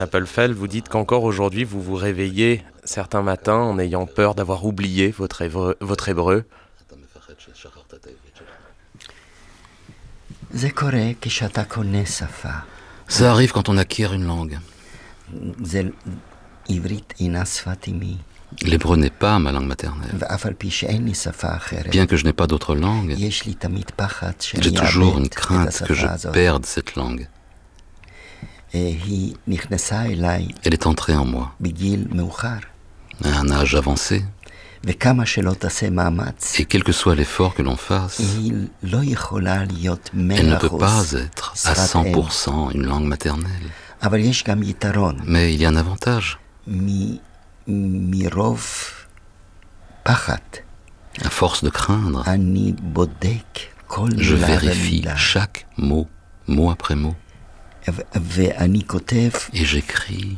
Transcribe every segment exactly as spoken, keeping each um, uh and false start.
Appelfeld, vous dites qu'encore aujourd'hui, vous vous réveillez certains matins en ayant peur d'avoir oublié votre hébreu. Votre hébreu. Ça arrive quand on acquiert une langue. L'hébreu n'est pas ma langue maternelle. Bien que je n'ai pas d'autre langue, j'ai toujours une crainte que je perde cette langue. Elle est entrée en moi à un âge avancé. Et quel que soit l'effort que l'on fasse, elle ne peut pas être à cent pour cent une langue maternelle. Mais il y a un avantage. À force de craindre, je vérifie chaque mot, mot après mot. Et j'écris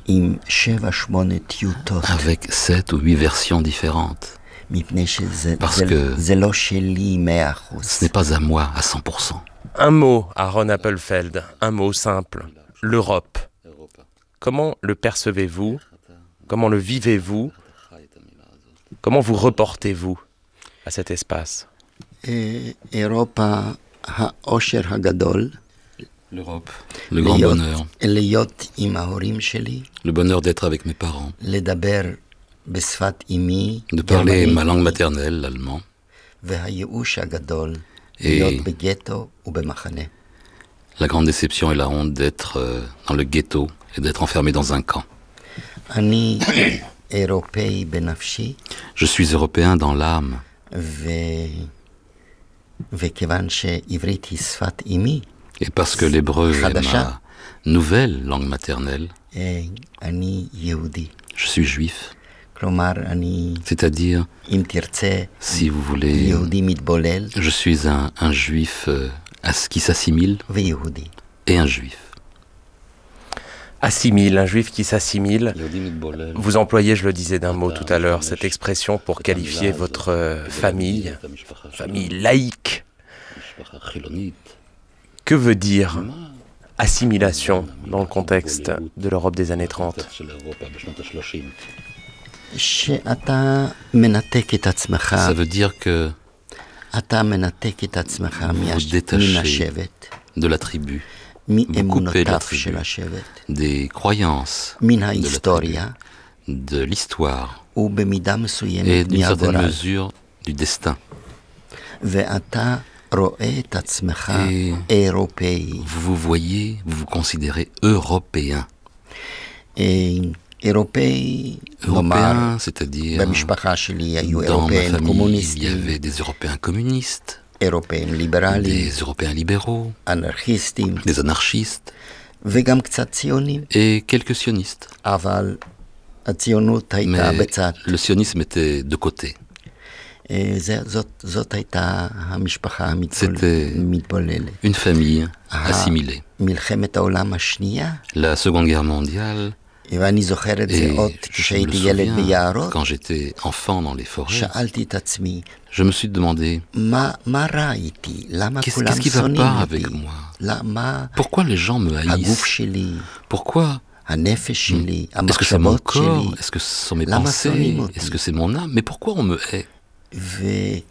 avec sept ou huit versions différentes. Parce que ce n'est pas à moi à cent pour cent. Un mot, Aaron Appelfeld, un mot simple, l'Europe. Comment le percevez-vous? Comment le vivez-vous? Comment vous reportez-vous à cet espace? L'Europe, le grand bonheur. Le bonheur d'être avec mes parents. De parler ma langue maternelle, l'allemand. Et la grande déception et la honte d'être euh, dans le ghetto et d'être enfermé dans un camp. Je suis européen dans l'âme. Et parce que l'hébreu est ma nouvelle langue maternelle, je suis juif. C'est-à-dire, si vous voulez, je suis un, un juif euh, qui s'assimile et un juif. Assimile, un juif qui s'assimile. Vous employez, je le disais d'un mot tout à l'heure, cette expression pour qualifier votre euh, famille, famille laïque. Que veut dire assimilation dans le contexte de l'Europe des années trente? Ça veut dire que vous détachez de la tribu, vous coupez la tribu, des croyances de la tribu, de l'histoire et d'une certaine mesure du destin. Et vous vous voyez, vous vous considérez européen. Européen, c'est-à-dire dans ma famille, il y avait des Européens communistes, des Européens libéraux, des anarchistes et quelques sionistes. Mais le sionisme était de côté. C'était une famille assimilée. La Seconde Guerre mondiale, et je me souviens, quand j'étais enfant dans les forêts, je me suis demandé, qu'est-ce, qu'est-ce qui ne va pas avec moi? Pourquoi les gens me haïssent? Pourquoi? Est-ce que c'est mon corps? Est-ce que ce sont mes pensées? Est-ce que c'est mon âme? Mais pourquoi on me hait? Et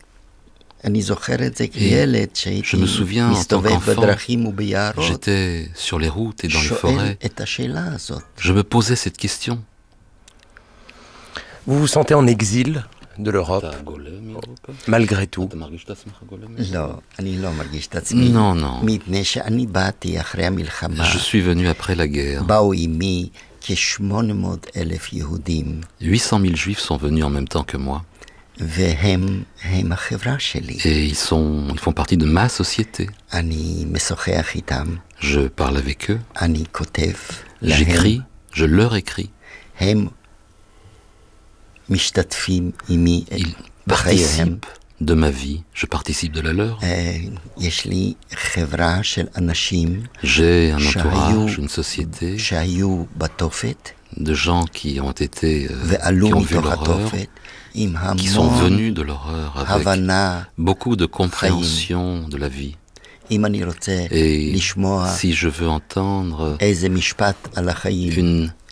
je me souviens, en tant qu'enfant, j'étais sur les routes et dans les forêts. Je me posais cette question. Vous vous sentez en exil de l'Europe, malgré tout? Non, non. Je suis venu après la guerre. huit cent mille juifs sont venus en même temps que moi. Et ils, sont, ils font partie de ma société. Je parle avec eux. J'écris, je leur écris. Ils participent de ma vie, je participe de la leur. J'ai un entourage, une société de gens qui ont été, euh, qui ont vu l'horreur, qui sont venus de l'horreur avec beaucoup de compréhension de la vie, Et si je veux entendre une